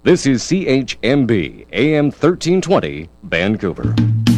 This is CHMB AM 1320 Vancouver。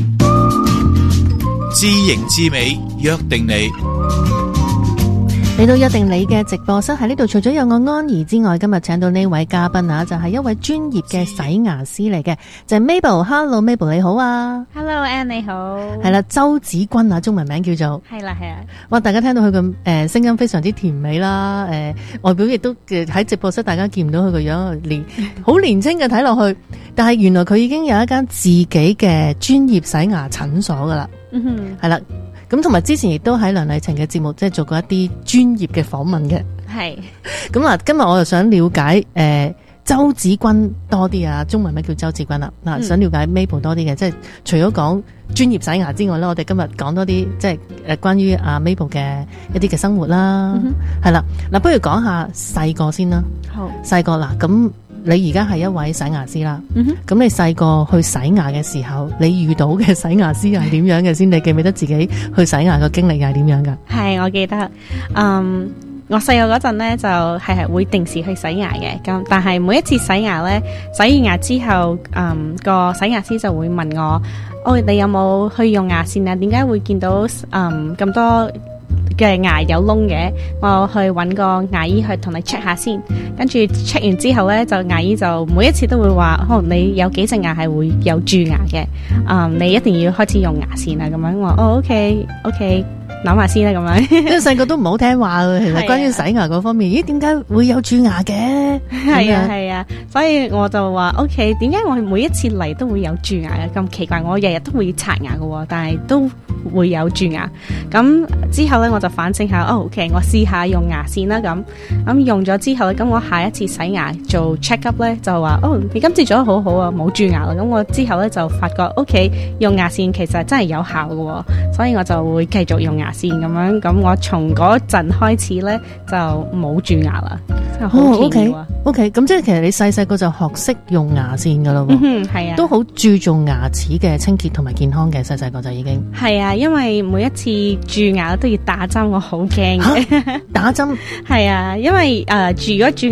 知形知美，約定你。 嚟到約定你嘅直播室喺呢度，除咗有我安怡之外，今日請到呢位嘉賓啊，就係一位專業嘅洗牙師嚟嘅，就係 Mabel。Hello Mabel， 你好啊。 Hello Anne， 你好。 係啦，周子君啊，中文名叫做。 係啦係啊。 哇，大家聽到佢嘅聲音非常之甜美啦，外表亦都喺直播室大家見唔到佢個樣，好年輕嘅睇落去，但係原來佢已經有一間自己嘅專業洗牙診所噶啦。係啦。咁同埋之前亦都喺梁麗晴嘅節目即係做過一啲專業嘅訪問嘅。係。咁嗱，今日我就想了解周子君多啲啊，中文名叫周子君啦。嗱，想了解 Mabel 多啲嘅，即係除咗講專業洗牙之外咧，我哋今日講多啲即係關於阿 Mabel 嘅一啲嘅生活啦。係啦，嗱，不如講下細個先啦。好。細個嗱，咁你而家係一位洗牙師啦。咁你細個去洗牙嘅時候，你遇到嘅洗牙師係點樣嘅先？你記唔記得自己去洗牙嘅經歷係點樣噶？ 係，我記得。我細個嗰陣咧就係會定時去洗牙嘅，咁但係每一次洗牙咧，洗完牙之後，個洗牙師就會問我，你有冇去用牙線啊？點解會見到咁多嘅牙有窿嘅？我去搵個牙醫去同你 check 下先，跟住 check 完之後咧，就牙醫就每一次都會話，可能你有幾隻牙係會有蛀牙嘅，你一定要開始用牙線啊，咁樣我話OK。諗下先啦，咁樣。 因為細個都唔好聽話嘅，其實關於洗牙嗰方面，咦？點解會有蛀牙嘅？ 係啊，所以我就話 OK， 點解我每一次嚟都會有蛀牙嘅？咁奇怪，我日日都會刷牙嘅，但係都會有蛀牙。咁之後咧，我就反省下，OK， 我試下用牙線啦。咁用咗之後咧，咁我下一次洗牙做 check up 咧，就話你今次做得好好啊，冇蛀牙啦。咁我之後咧就發覺 OK， 用牙線其實真係有效嘅，所以我就會繼續用牙線咁樣。咁我從嗰陣開始咧就冇蛀牙啦，真係好奇妙啊。 OK， 咁即係其實你細個就學識用牙線噶咯。 係啊， 都好注重牙齒嘅清潔同埋健康嘅，細個就已經係啊，因為每一次蛀牙都要打針，我好驚嘅。 打針？ 係啊，因為如果蛀